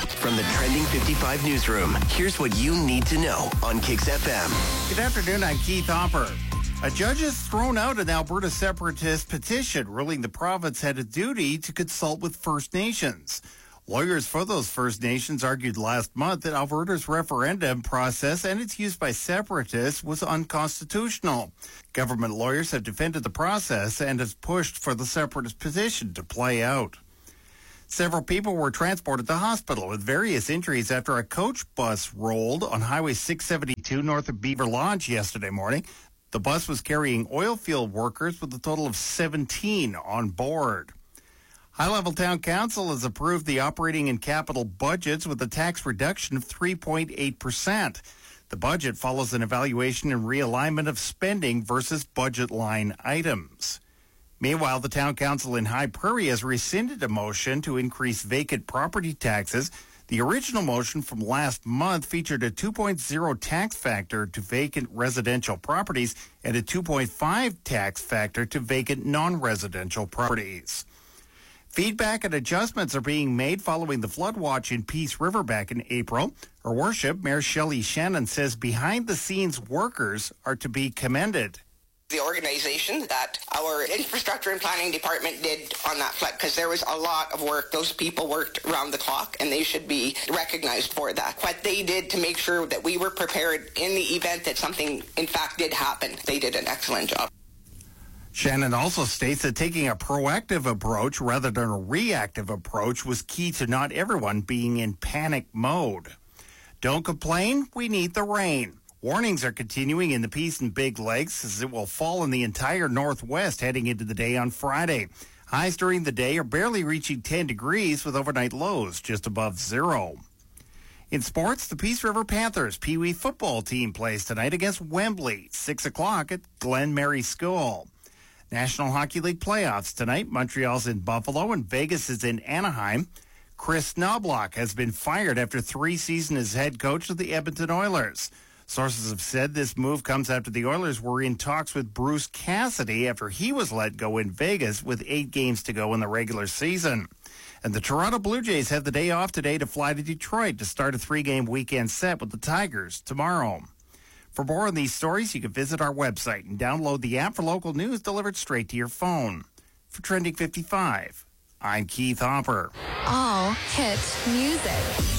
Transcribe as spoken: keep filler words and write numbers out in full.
From the Trending fifty-five newsroom, here's what you need to know on Kix F M. Good afternoon, I'm Keith Hopper. A judge has thrown out an Alberta separatist petition ruling the province had a duty to consult with First Nations. Lawyers for those First Nations argued last month that Alberta's referendum process and its use by separatists was unconstitutional. Government lawyers have defended the process and has pushed for the separatist petition to play out. Several people were transported to hospital with various injuries after a coach bus rolled on Highway six seventy-two north of Beaver Lodge yesterday morning. The bus was carrying oil field workers with a total of seventeen on board. High-Level Town Council has approved the operating and capital budgets with a tax reduction of three point eight percent. The budget follows an evaluation and realignment of spending versus budget line items. Meanwhile, the Town Council in High Prairie has rescinded a motion to increase vacant property taxes. The original motion from last month featured a two point oh tax factor to vacant residential properties and a two point five tax factor to vacant non-residential properties. Feedback and adjustments are being made following the flood watch in Peace River back in April. Her Worship, Mayor Shelley Shannon, says behind-the-scenes workers are to be commended. The organization that our infrastructure and planning department did on that flood, because there was a lot of work. Those people worked around the clock, and they should be recognized for that. What they did to make sure that we were prepared in the event that something, in fact, did happen, they did an excellent job. Shannon also states that taking a proactive approach rather than a reactive approach was key to not everyone being in panic mode. Don't complain, we need the rain. Warnings are continuing in the Peace and Big Lakes as it will fall in the entire northwest heading into the day on Friday. Highs during the day are barely reaching ten degrees with overnight lows just above zero. In sports, the Peace River Panthers Pee Wee football team plays tonight against Wembley, six o'clock at Glen Mary School. National Hockey League playoffs tonight. Montreal's in Buffalo and Vegas is in Anaheim. Chris Knobloch has been fired after three seasons as head coach of the Edmonton Oilers. Sources have said this move comes after the Oilers were in talks with Bruce Cassidy after he was let go in Vegas with eight games to go in the regular season. And the Toronto Blue Jays have the day off today to fly to Detroit to start a three-game weekend set with the Tigers tomorrow. For more on these stories, you can visit our website and download the app for local news delivered straight to your phone. For Trending fifty-five, I'm Keith Hopper. All hit music.